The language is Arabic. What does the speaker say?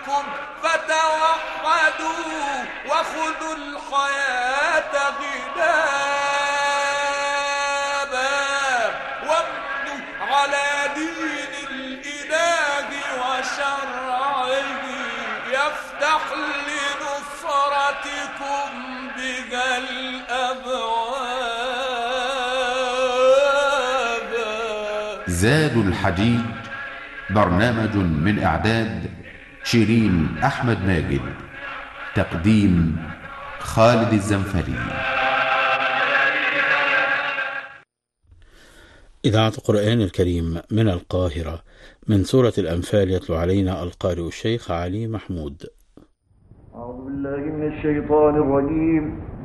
ربكم فتوحدوا وخذوا الحياة غنابا وابنوا على دين الإله وشرعه يفتح لنصرتكم بها الأبواب. زاد الحديد برنامج من إعداد شيرين أحمد ماجد، تقديم خالد الزنفري. إذاعة القرآن الكريم من القاهرة، من سورة الأنفال يتلو علينا القارئ الشيخ علي محمود. أعوذ بالله من الشيطان الرجيم.